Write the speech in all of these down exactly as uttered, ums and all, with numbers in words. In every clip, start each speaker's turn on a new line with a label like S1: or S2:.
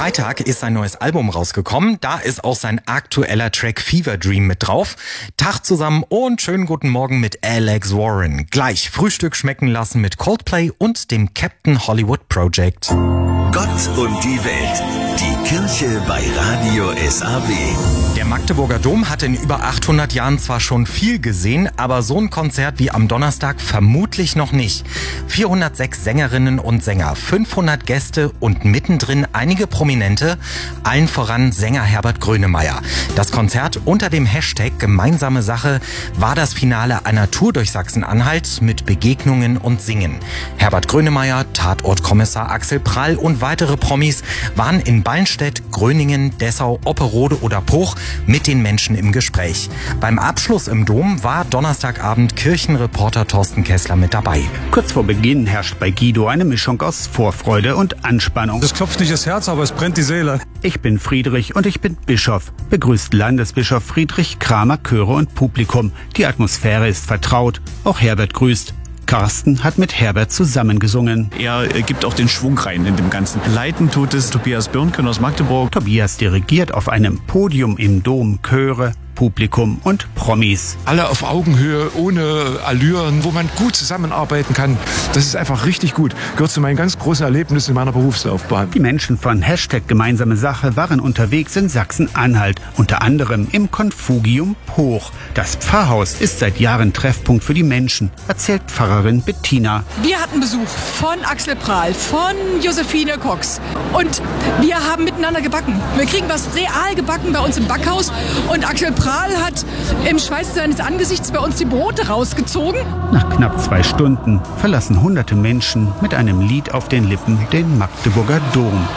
S1: Freitag ist sein neues Album rausgekommen. Da ist auch sein aktueller Track Fever Dream mit drauf. Tag zusammen und schönen guten Morgen mit Alex Warren. Gleich Frühstück schmecken lassen mit Coldplay und dem Captain Hollywood Project.
S2: Gott und die Welt. Die Kirche bei Radio S A W.
S1: Der Magdeburger Dom hat in über achthundert Jahren zwar schon viel gesehen, aber so ein Konzert wie am Donnerstag vermutlich noch nicht. vierhundertsechs Sängerinnen und Sänger, fünfhundert Gäste und mittendrin einige Prominente, allen voran Sänger Herbert Grönemeyer. Das Konzert unter dem Hashtag Gemeinsame Sache war das Finale einer Tour durch Sachsen-Anhalt mit Begegnungen und Singen. Herbert Grönemeyer, Tatortkommissar Axel Prall und weitere Promis waren in Ballenstedt, Gröningen, Dessau, Opperode oder Poch mit den Menschen im Gespräch. Beim Abschluss im Dom war Donnerstagabend Kirchenreporter Thorsten Kessler mit dabei.
S3: Kurz vor Beginn herrscht bei Guido eine Mischung aus Vorfreude und Anspannung.
S4: Es klopft nicht das Herz, aber es brennt die Seele.
S3: Ich bin Friedrich und ich bin Bischof, begrüßt Landesbischof Friedrich Kramer Chöre und Publikum. Die Atmosphäre ist vertraut, auch Herbert grüßt. Carsten hat mit Herbert zusammengesungen.
S5: Er gibt auch den Schwung rein in dem Ganzen. Leiten tut es Tobias Birnken aus Magdeburg.
S3: Tobias dirigiert auf einem Podium im Dom Chöre, Publikum und Promis.
S4: Alle auf Augenhöhe, ohne Allüren, wo man gut zusammenarbeiten kann. Das ist einfach richtig gut. Gehört zu meinen ganz großen Erlebnissen in meiner Berufslaufbahn.
S3: Die Menschen von Hashtag Gemeinsame Sache waren unterwegs in Sachsen-Anhalt, unter anderem im Konfugium Poch. Das Pfarrhaus ist seit Jahren Treffpunkt für die Menschen, erzählt Pfarrerin Bettina.
S6: Wir hatten Besuch von Axel Prall, von Josephine Cox und wir haben miteinander gebacken. Wir kriegen was real gebacken bei uns im Backhaus und Axel Prall hat im Schweiß seines Angesichts bei uns die Brote rausgezogen.
S3: Nach knapp zwei Stunden verlassen hunderte Menschen mit einem Lied auf den Lippen den Magdeburger Dom.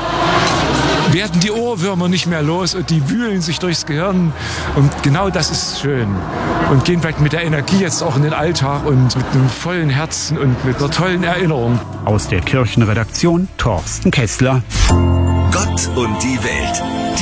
S4: Werden die Ohrwürmer nicht mehr los und die wühlen sich durchs Gehirn. Und genau das ist schön. Und gehen vielleicht mit der Energie jetzt auch in den Alltag und mit einem vollen Herzen und mit einer tollen Erinnerung.
S3: Aus der Kirchenredaktion Thorsten Kessler.
S2: Gott und die Welt.